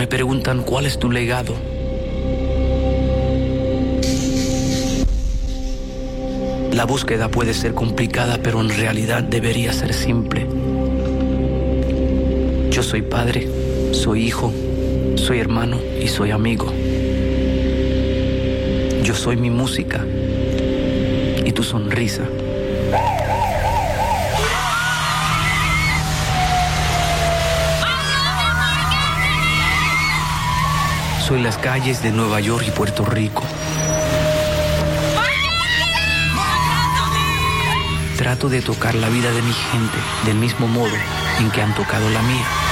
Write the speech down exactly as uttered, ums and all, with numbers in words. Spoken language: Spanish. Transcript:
me preguntan cuál es tu legado, la búsqueda puede ser complicada, pero en realidad debería ser simple. Yo soy padre, soy hijo, soy hermano y soy amigo. Yo soy mi música y tu sonrisa. Soy las calles de Nueva York y Puerto Rico. Trato de tocar la vida de mi gente del mismo modo en que han tocado la mía.